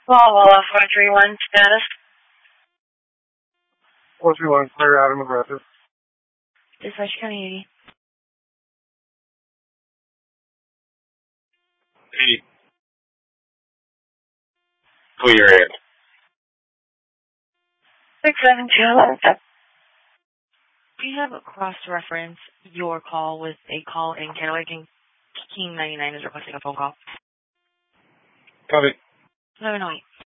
Walla 431 status. 431, clear out and aggressive. Dispatch County 80. Clear it. 672. Do you have a cross-reference your call with a call in Kennewick and King 99 is requesting a phone call? Copy. 708.